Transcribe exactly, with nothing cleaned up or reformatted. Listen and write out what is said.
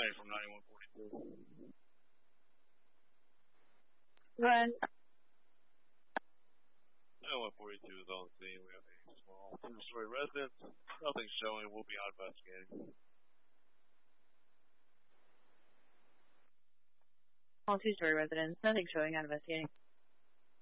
Ray from ninety-one forty-two. Go ahead. ninety-one forty-two is on the scene. We have a small two-story residence. Nothing showing. We'll be out investigating. Small two-story residence. Nothing showing. Out investigating.